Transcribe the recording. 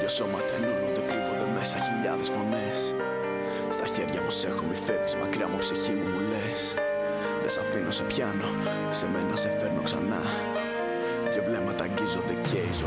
Δύο σώματα ενώνονται, κρύβονται μέσα χιλιάδες φωνές. Στα χέρια μου σ' έχω, μη φεύγεις μακριά μου, ψυχή μου λες. Δεν σ' αφήνω, σε πιάνω, σε μένα σε φέρνω ξανά. Δυο βλέμματα αγγίζονται και η ζωή